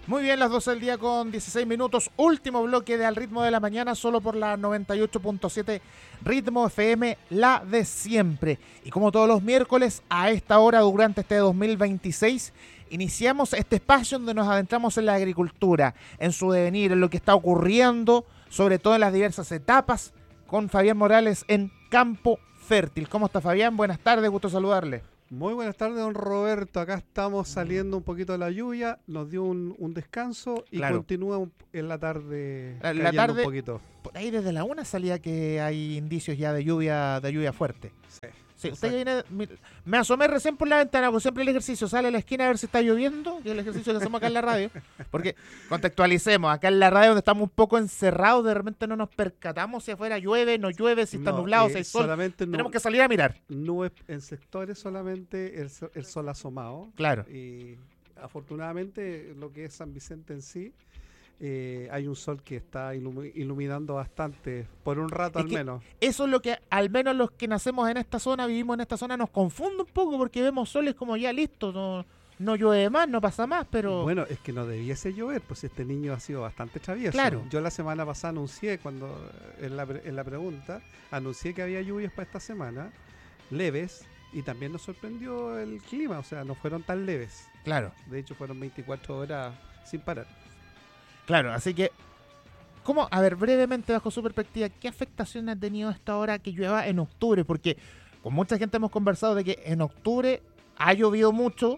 Muy bien, las 12 del día con 16 minutos. Último bloque de Al Ritmo de la Mañana, solo por la 98.7 Ritmo FM, la de siempre. Y como todos los miércoles, a esta hora, durante este 2026, iniciamos este espacio donde nos adentramos en la agricultura, en su devenir, en lo que está ocurriendo, sobre todo en las diversas etapas, con Fabián Morales en Campo Fértil. ¿Cómo está, Fabián? Buenas tardes, gusto saludarle. Muy buenas tardes, don Roberto. Acá estamos saliendo un poquito de la lluvia, nos dio un descanso y Claro. continúa en la tarde La cayendo tarde, un poquito. por ahí desde la una salía que hay indicios ya de lluvia fuerte. Sí, Sí, usted exacto. que viene, me asomé recién por la ventana, porque siempre el ejercicio sale a la esquina a ver si está lloviendo, que es el ejercicio que hacemos acá en la radio. Porque, contextualicemos, acá en la radio donde estamos un poco encerrados, de repente no nos percatamos si afuera llueve, no llueve, si está No, nublado, si hay sol. solamente Tenemos que salir a mirar. nubes en sectores, solamente el sol asomado. Claro. Y afortunadamente lo que es San Vicente en sí, hay un sol que está iluminando bastante, por un rato Es al que menos. eso es lo que, al menos los que nacemos en esta zona, vivimos en esta zona, nos confunde un poco porque vemos soles como ya listo, no llueve más, no pasa más, pero Bueno, es que no debiese llover, pues este niño ha sido bastante travieso. Claro. Yo la semana pasada anuncié, en la pregunta, anuncié que había lluvias para esta semana, leves, y también nos sorprendió el clima, o sea, no fueron tan leves. claro, De hecho, fueron 24 horas sin parar. claro, así que, ¿cómo? A ver, brevemente, bajo su perspectiva, ¿qué afectación ha tenido esta hora que llueva en octubre? Porque con mucha gente hemos conversado de que en octubre ha llovido mucho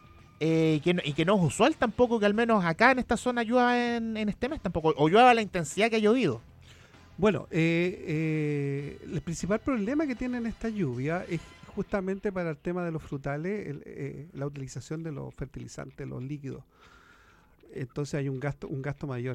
y que no es usual tampoco que al menos acá en esta zona llueva en este mes tampoco, o llueva la intensidad que ha llovido. Bueno, el principal problema que tienen esta lluvia es justamente para el tema de los frutales, la utilización de los fertilizantes, los líquidos. Entonces hay un gasto mayor.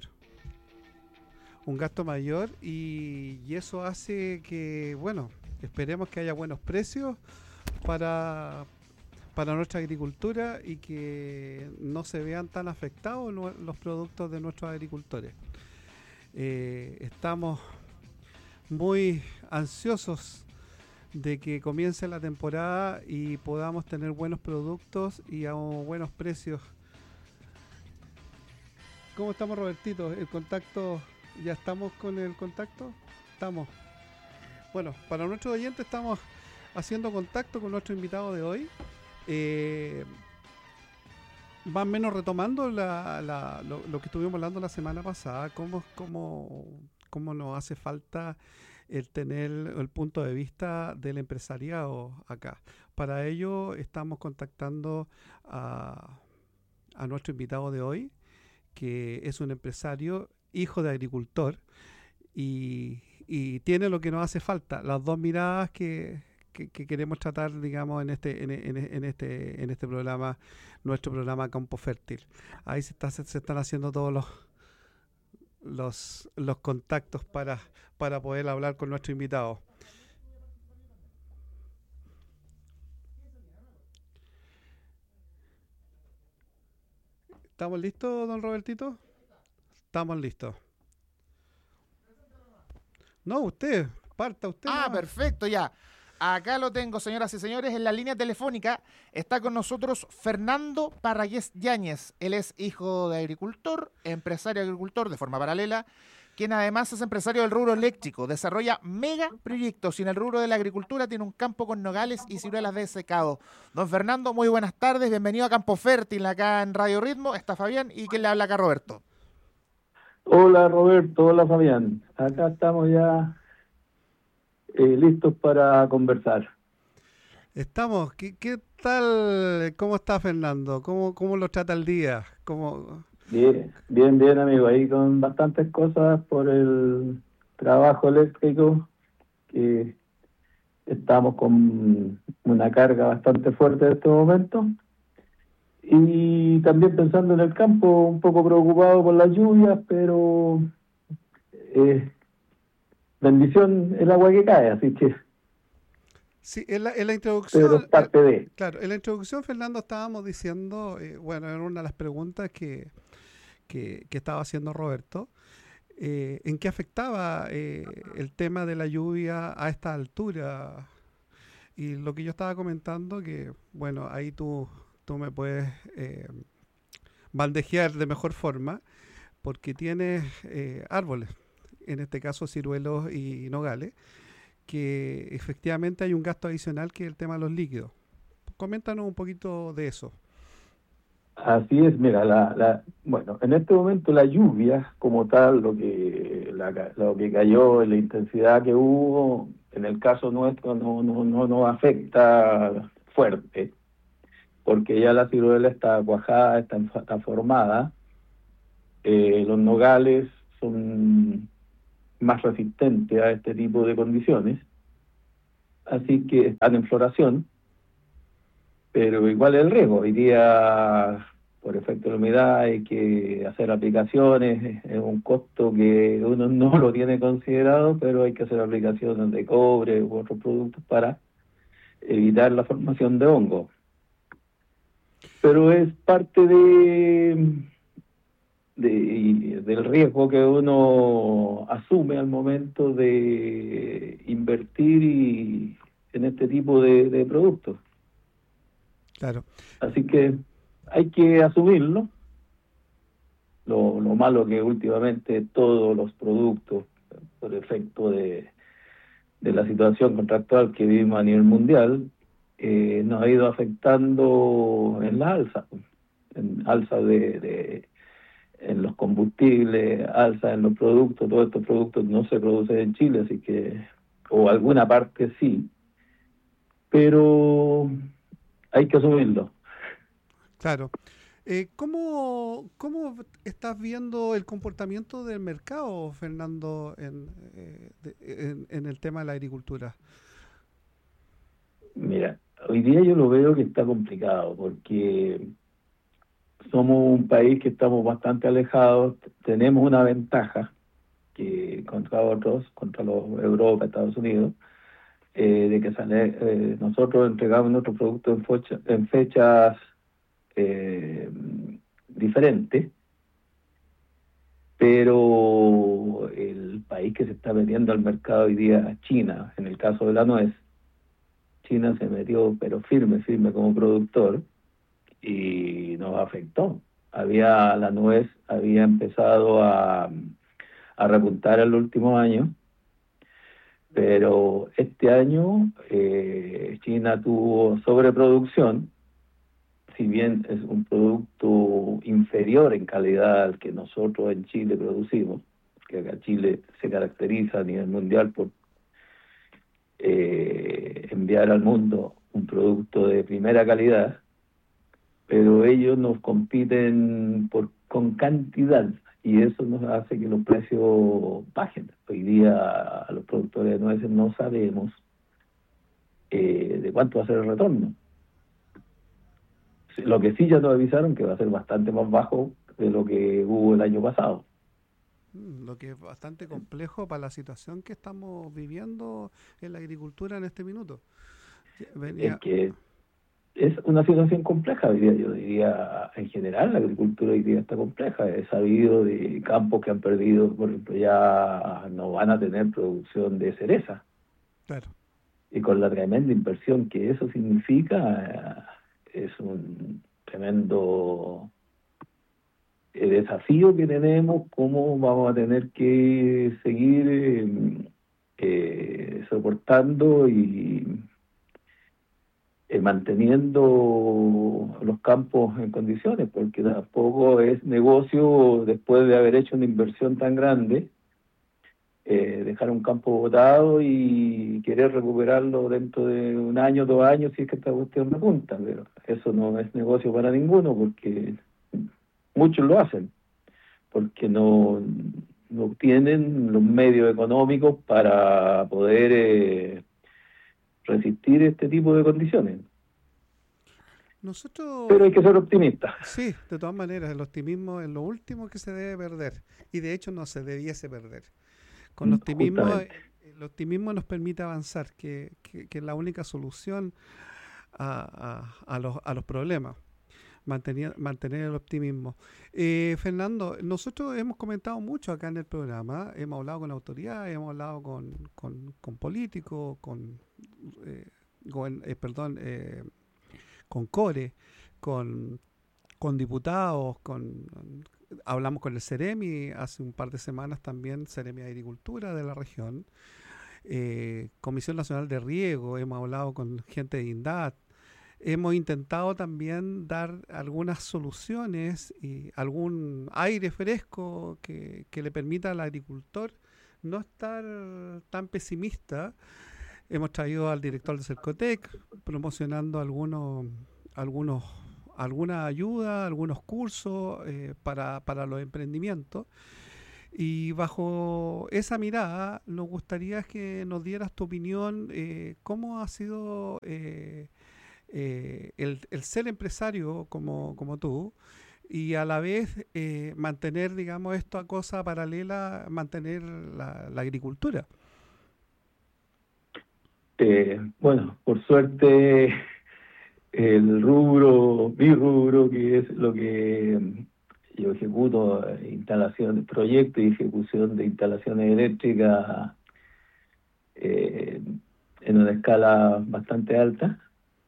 Un gasto mayor y eso hace que, bueno, esperemos que haya buenos precios para, para nuestra agricultura y que no se vean tan afectados los productos de nuestros agricultores. Estamos muy ansiosos de que comience la temporada y podamos tener buenos productos y a buenos precios. ¿Cómo estamos, Robertito? ¿El contacto? ¿Ya estamos con el contacto? Estamos. Bueno, para nuestros oyentes estamos haciendo contacto con nuestro invitado de hoy. Más o menos retomando lo que estuvimos hablando la semana pasada, cómo nos hace falta el tener el punto de vista del empresariado acá. Para ello estamos contactando a nuestro invitado de hoy, que es un empresario, hijo de agricultor, y tiene lo que nos hace falta, las dos miradas que queremos tratar, digamos, en este programa, nuestro programa Campo Fértil. Ahí se están haciendo todos los contactos para poder hablar con nuestro invitado. ¿Estamos listos, don Robertito? Estamos listos. No, usted, parta usted Ah, nomás. perfecto, ya. Acá lo tengo, señoras y señores, en la línea telefónica está con nosotros Fernando Parragués Yáñez. Él es hijo de agricultor, empresario agricultor de forma paralela, quien además es empresario del rubro eléctrico, desarrolla mega proyectos y en el rubro de la agricultura tiene un campo con nogales y ciruelas de secado. Don Fernando, muy buenas tardes, bienvenido a Campo Fértil, acá en Radio Ritmo, está Fabián y quien le habla acá, Roberto. Hola Roberto, hola Fabián. Acá estamos ya listos para conversar. Estamos. ¿Qué tal? ¿Cómo está Fernando? ¿Cómo lo trata el día? Bien, bien, bien amigo. Ahí con bastantes cosas por el trabajo eléctrico, que estamos con una carga bastante fuerte en este momento. Y también pensando en el campo, un poco preocupado por las lluvias, pero bendición el agua que cae, así que, Sí, en la pero es introducción, parte de. claro, en la introducción, Fernando, estábamos diciendo, bueno, en una de las preguntas que estaba haciendo Roberto, ¿en qué afectaba el tema de la lluvia a esta altura? Y lo que yo estaba comentando, que, bueno, ahí tú me puedes bandejear de mejor forma, porque tienes árboles, en este caso ciruelos y nogales, que efectivamente hay un gasto adicional que es el tema de los líquidos. Coméntanos un poquito de eso. Así es, mira, bueno, en este momento la lluvia como tal, lo que cayó, la intensidad que hubo, en el caso nuestro no afecta fuerte, porque ya la ciruela está cuajada, está formada. Los nogales son más resistentes a este tipo de condiciones, así que están en floración, pero igual el riesgo. Hoy día, por efecto de la humedad, hay que hacer aplicaciones, es un costo que uno no lo tiene considerado, pero hay que hacer aplicaciones de cobre u otros productos para evitar la formación de hongo. Pero es parte del riesgo que uno asume al momento de invertir en este tipo de productos. Claro. Así que hay que asumirlo. Lo malo que últimamente todos los productos, por efecto de la situación contractual que vivimos a nivel mundial, nos ha ido afectando en la alza, en alza en los combustibles, alza en los productos. Todos estos productos no se producen en Chile, así que, o alguna parte sí, pero hay que asumirlo. Claro. ¿Cómo estás viendo el comportamiento del mercado, Fernando, en el tema de la agricultura? Mira, hoy día yo lo veo que está complicado porque somos un país que estamos bastante alejados, tenemos una ventaja que contra otros, contra los Europa, Estados Unidos, de que nosotros entregamos nuestros productos en fechas eh, diferentes, pero el país que se está metiendo al mercado hoy día es China. En el caso de la nuez, China se metió pero firme como productor y nos afectó. La nuez había empezado a repuntar en los últimos años, pero este año China tuvo sobreproducción. Si bien es un producto inferior en calidad al que nosotros en Chile producimos, que acá Chile se caracteriza a nivel mundial por enviar al mundo un producto de primera calidad, pero ellos nos compiten con cantidad y eso nos hace que los precios bajen. Hoy día los productores de nueces no sabemos de cuánto va a ser el retorno. Lo que sí ya nos avisaron que va a ser bastante más bajo de lo que hubo el año pasado. Lo que es bastante complejo para la situación que estamos viviendo en la agricultura en este minuto. Es Venía, que es una situación compleja hoy día, yo diría, en general la agricultura hoy día está compleja. He sabido de campos que han perdido, por ejemplo, ya no van a tener producción de cereza. claro. Y con la tremenda inversión que eso significa, es un tremendo desafío que tenemos, cómo vamos a tener que seguir soportando y manteniendo los campos en condiciones, porque tampoco es negocio después de haber hecho una inversión tan grande, dejar un campo botado y querer recuperarlo dentro de un año, 2 años, si es que esta cuestión repunta, pero eso no es negocio para ninguno, porque muchos lo hacen, porque no tienen los medios económicos para poder resistir este tipo de condiciones. Nosotros, Pero hay que ser optimistas. sí, de todas maneras, el optimismo es lo último que se debe perder y de hecho no se debiese perder. Con Justamente. el optimismo nos permite avanzar, que es la única solución a los problemas. Mantener el optimismo. Fernando, nosotros hemos comentado mucho acá en el programa, hemos hablado con autoridades, hemos hablado con políticos, perdón, con CORE, con con diputados, hablamos con el Ceremi hace un par de semanas también, Ceremi de Agricultura de la región, Comisión Nacional de Riego, hemos hablado con gente de INDAT, hemos intentado también dar algunas soluciones y algún aire fresco que le permita al agricultor no estar tan pesimista. Hemos traído al director de Cercotec promocionando alguna ayuda, algunos cursos para los emprendimientos. Y bajo esa mirada, nos gustaría que nos dieras tu opinión, cómo ha sido el ser empresario como tú, y a la vez mantener, digamos, esta cosa paralela, mantener la agricultura. Bueno, por suerte, mi rubro, que es lo que yo ejecuto, instalación, proyecto y ejecución de instalaciones eléctricas eh, en una escala bastante alta.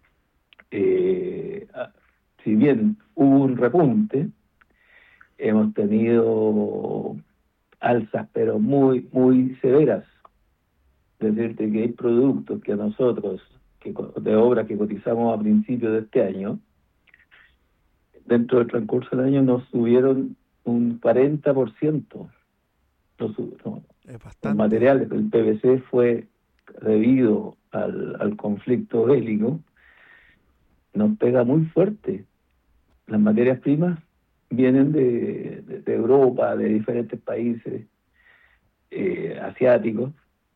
Si bien hubo un repunte, hemos tenido alzas, pero muy, muy severas. Decirte que hay productos que a nosotros, de obras que cotizamos a principios de este año, dentro del transcurso del año nos subieron un 40%. Es Los bastante. materiales, el PVC fue debido al conflicto bélico, nos pega muy fuerte. Las materias primas vienen de Europa, de diferentes países asiáticos,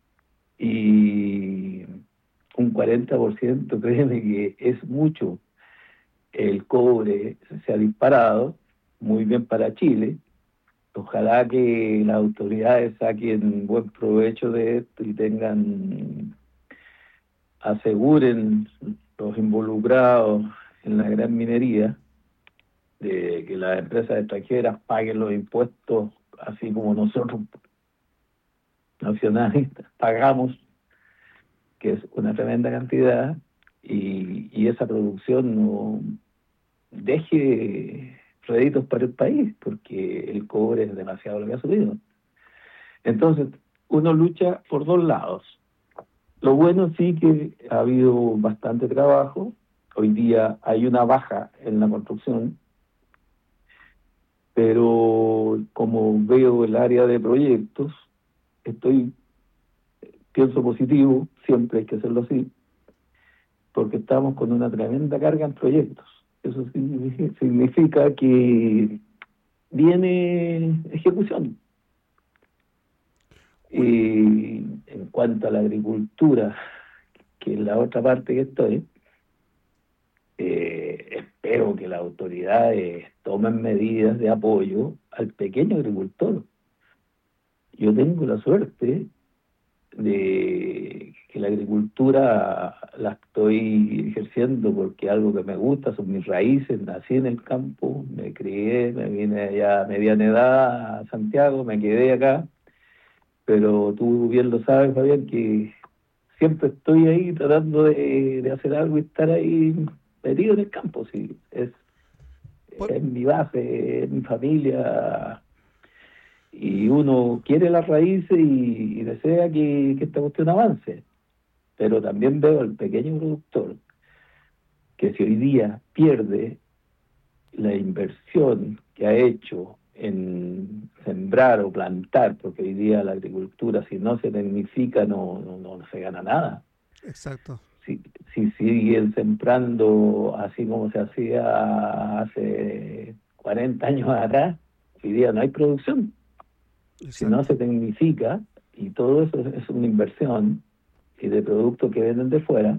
y un 40%, créeme que es mucho. El cobre se ha disparado, muy bien para Chile. Ojalá que las autoridades saquen buen provecho de esto y aseguren los involucrados en la gran minería, de que las empresas extranjeras paguen los impuestos, así como nosotros nacionalistas pagamos, que es una tremenda cantidad, y esa producción no deje réditos para el país, porque el cobre es demasiado lo que ha subido. Entonces, uno lucha por dos lados. Lo bueno sí que ha habido bastante trabajo. Hoy día hay una baja en la construcción, pero como veo el área de proyectos, pienso positivo, siempre hay que hacerlo así, porque estamos con una tremenda carga en proyectos. Eso significa que viene ejecución. Y en cuanto a la agricultura, que es la otra parte que estoy, espero que las autoridades tomen medidas de apoyo al pequeño agricultor. Yo tengo la suerte de que la agricultura la estoy ejerciendo porque algo que me gusta, son mis raíces, nací en el campo, me crié, me vine ya a mediana edad a Santiago, me quedé acá, pero tú bien lo sabes, Fabián, que siempre estoy ahí tratando de hacer algo y estar ahí metido en el campo, sí, es mi base, es mi familia, y uno quiere las raíces y desea que esta cuestión avance. Pero también veo al pequeño productor que si hoy día pierde la inversión que ha hecho en sembrar o plantar, porque hoy día la agricultura, si no se tecnifica, no se gana nada. Exacto. Si siguen sembrando así como se hacía hace 40 años atrás, hoy día no hay producción. Exacto. Si no se tecnifica, y todo eso es una inversión y de productos que venden de fuera,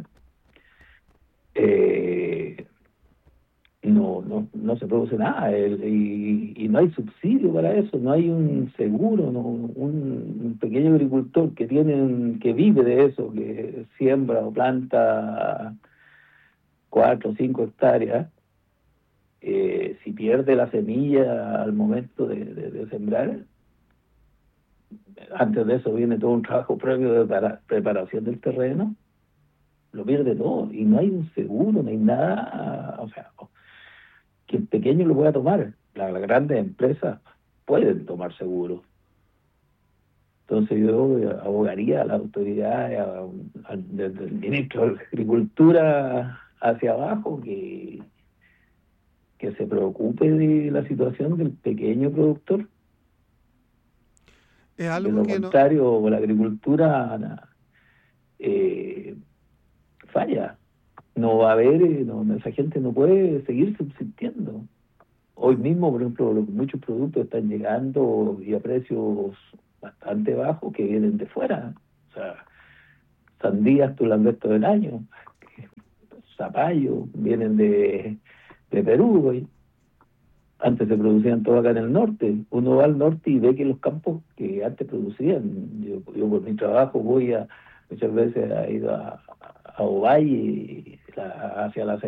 no se produce nada, y no hay subsidio para eso, no hay un seguro, un pequeño agricultor que vive de eso, que siembra o planta 4 o 5 hectáreas, si pierde la semilla al momento de sembrar, antes de eso viene todo un trabajo previo de preparación del terreno, lo pierde todo, y no hay un seguro, no hay nada, o sea, que el pequeño lo pueda tomar. Las grandes empresas pueden tomar seguros. Entonces yo abogaría a la autoridad, desde el ministro de Agricultura hacia abajo, que se preocupe de la situación del pequeño productor. Es De algo lo que contrario, la agricultura falla. No va a haber, esa gente no puede seguir subsistiendo. Hoy mismo, por ejemplo, muchos productos están llegando y a precios bastante bajos que vienen de fuera. O sea, sandías tú las ves todo el año, zapallos vienen de Perú. Hoy. Antes se producían todo acá en el norte. Uno va al norte y ve que los campos que antes producían, yo por mi trabajo muchas veces he ido a Ovalle, hacia la